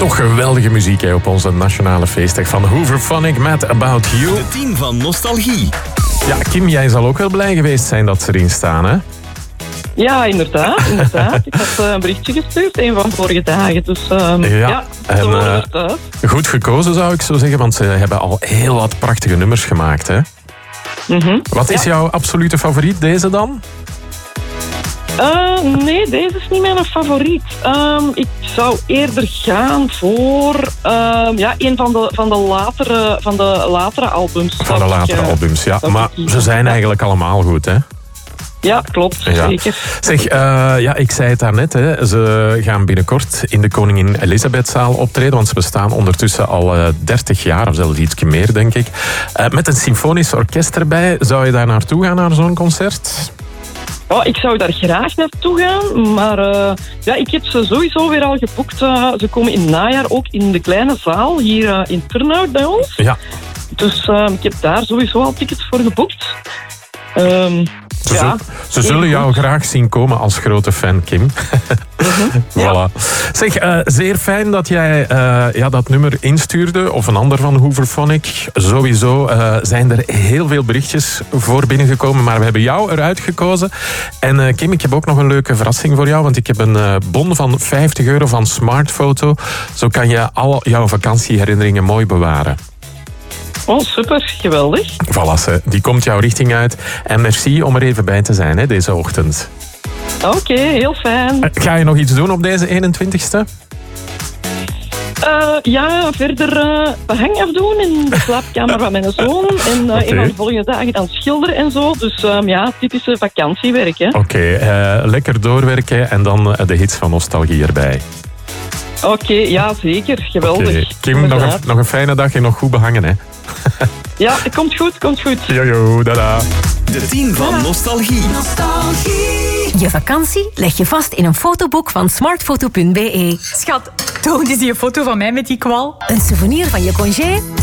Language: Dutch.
Toch geweldige muziek hè, op onze nationale feestdag van Hooverphonic met About You. De 10 van Nostalgie. Ja, Kim, jij zal ook wel blij geweest zijn dat ze erin staan, hè? Ja, inderdaad. Ik had een berichtje gestuurd, een van vorige dagen. Dus goed gekozen zou ik zo zeggen, want ze hebben al heel wat prachtige nummers gemaakt, hè? Wat is jouw absolute favoriet, deze dan? Nee, deze is niet mijn favoriet. Ik zou eerder gaan voor een van de latere albums. Van de latere albums, ja. Maar ze zijn eigenlijk allemaal goed, hè? Ja, klopt. Ja. Zeker. Zeg, ik zei het daarnet, hè. Ze gaan binnenkort in de Koningin Elisabethzaal optreden, want ze bestaan ondertussen al 30 jaar, of zelfs iets meer, denk ik. Met een symfonisch orkest erbij. Zou je daar naartoe gaan, naar zo'n concert? Oh, ik zou daar graag naartoe gaan, maar ik heb ze sowieso weer al geboekt. Ze komen in het najaar ook in de kleine zaal hier in Turnhout bij ons. Ja. Dus ik heb daar sowieso al tickets voor geboekt. Ze zullen jou graag zien komen als grote fan, Kim. Voilà. Zeg, zeer fijn dat jij dat nummer instuurde, of een ander van Hooverphonic. Sowieso zijn er heel veel berichtjes voor binnengekomen, maar we hebben jou eruit gekozen. En Kim, ik heb ook nog een leuke verrassing voor jou, want ik heb een bon van €50 van Smartfoto. Zo kan je al jouw vakantieherinneringen mooi bewaren. Oh, super. Geweldig. Voilà, die komt jouw richting uit. En merci om er even bij te zijn, hè, deze ochtend. Oké, heel fijn. Ga je nog iets doen op deze 21ste? Verder behang afdoen in de slaapkamer van mijn zoon. En een van de volgende dagen dan schilderen en zo. Dus typische vakantiewerk. Oké, lekker doorwerken en dan de hits van Nostalgie erbij. Oké, ja, zeker. Geweldig. Okay. Kim, nog een fijne dag en nog goed behangen, hè? Ja, komt goed. Jojo, dada. De 10 van Nostalgie. Je vakantie leg je vast in een fotoboek van smartfoto.be. Schat, toon eens die foto van mij met die kwal. Een souvenir van je congé